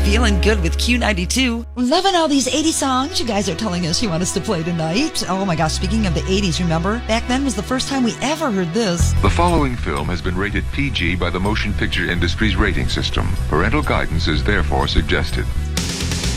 Feeling good with Q92. Loving all these 80s songs you guys are telling us you want us to play tonight. Oh my gosh, speaking of the 80s, remember? Back then was the first time we ever heard this. The following film has been rated PG by the motion picture industry's rating system. Parental guidance is therefore suggested.